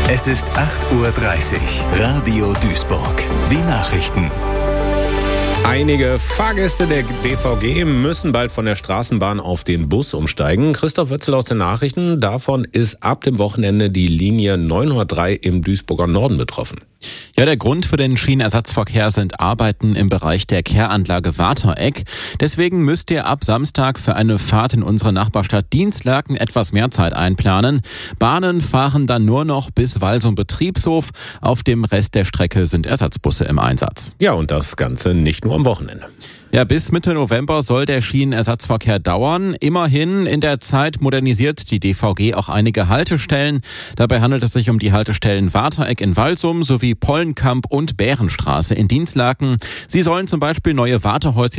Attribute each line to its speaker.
Speaker 1: Es ist 8:30 Uhr. Radio Duisburg. Die Nachrichten.
Speaker 2: Einige Fahrgäste der BVG müssen bald von der Straßenbahn auf den Bus umsteigen. Christoph Wötzel aus den Nachrichten. Davon ist ab dem Wochenende die Linie 903 im Duisburger Norden betroffen.
Speaker 3: Ja, der Grund für den Schienenersatzverkehr sind Arbeiten im Bereich der Kehranlage Watereck. Deswegen müsst ihr ab Samstag für eine Fahrt in unsere Nachbarstadt Dinslaken etwas mehr Zeit einplanen. Bahnen fahren dann nur noch bis Walsum-Betriebshof. Auf dem Rest der Strecke sind Ersatzbusse im Einsatz.
Speaker 2: Ja, und das Ganze nicht nur am Wochenende.
Speaker 3: Ja, bis Mitte November soll der Schienenersatzverkehr dauern. Immerhin, in der Zeit modernisiert die DVG auch einige Haltestellen. Dabei handelt es sich um die Haltestellen Watereck in Walsum sowie Pollenkamp und Bärenstraße in Dinslaken. Sie sollen zum Beispiel neue Wartehäuschen